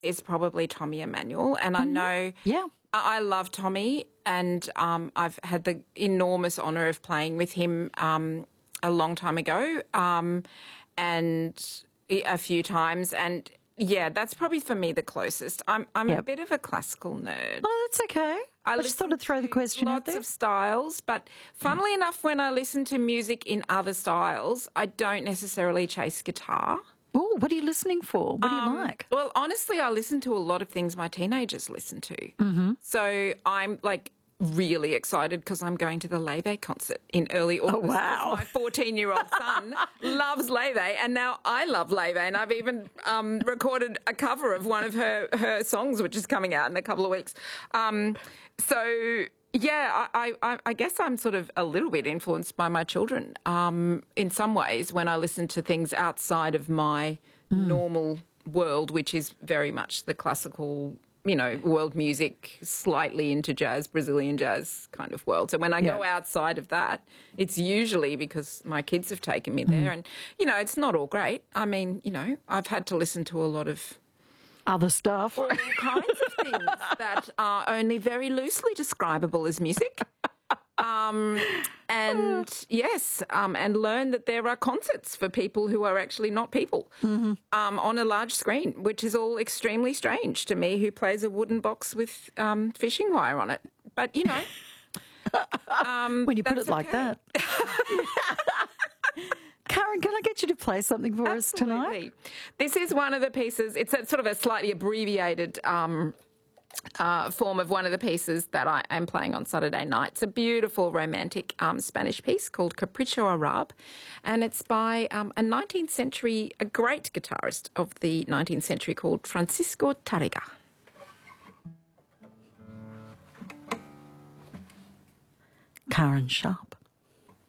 is probably Tommy Emmanuel, and I know I love Tommy, and I've had the enormous honour of playing with him a long time ago, and a few times, and yeah, that's probably for me the closest. I'm a bit of a classical nerd. Oh, that's okay. I just thought I'd throw the question out there. Lots of styles, but funnily enough, when I listen to music in other styles, I don't necessarily chase guitar. Oh, what are you listening for? What do you like? Well, honestly, I listen to a lot of things my teenagers listen to. Mm-hmm. So I'm like really excited because I'm going to the Leve concert in early August. Oh, wow. My 14-year-old son loves Leve, and now I love Leve, and I've even recorded a cover of one of her songs, which is coming out in a couple of weeks. So... yeah, I guess I'm sort of a little bit influenced by my children in some ways when I listen to things outside of my normal world, which is very much the classical, world music, slightly into jazz, Brazilian jazz kind of world. So when I go outside of that, it's usually because my kids have taken me there. And, it's not all great. I mean, I've had to listen to a lot of other stuff. All kinds of things that are only very loosely describable as music. And learn that there are concerts for people who are actually not people on a large screen, which is all extremely strange to me, who plays a wooden box with fishing wire on it. But, when you put it like that. Karen, can I get you to play something for us tonight? This is one of the pieces. It's a sort of a slightly abbreviated form of one of the pieces that I am playing on Saturday night. It's a beautiful romantic Spanish piece called Capricho Arab, and it's by a great guitarist of the 19th century called Francisco Tárrega. Karen Sharp.